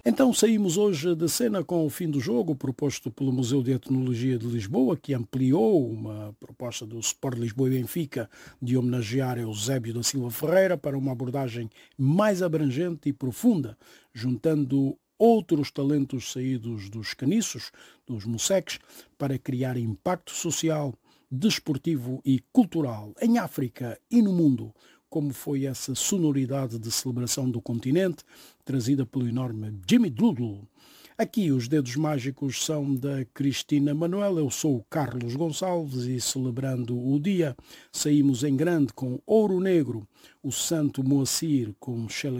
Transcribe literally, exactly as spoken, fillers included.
Então saímos hoje de cena com o fim do jogo, proposto pelo Museu de Etnologia de Lisboa, que ampliou uma proposta do Sport Lisboa e Benfica de homenagear Eusébio da Silva Ferreira para uma abordagem mais abrangente e profunda, juntando outros talentos saídos dos caniços, dos moceques, para criar impacto social, desportivo e cultural em África e no mundo, como foi essa sonoridade de celebração do continente, trazida pelo enorme Jimmy Doodle. Aqui os dedos mágicos são da Cristina Manuel, eu sou o Carlos Gonçalves e celebrando o dia, saímos em grande com Ouro Negro, o Santo Moacir com Shelley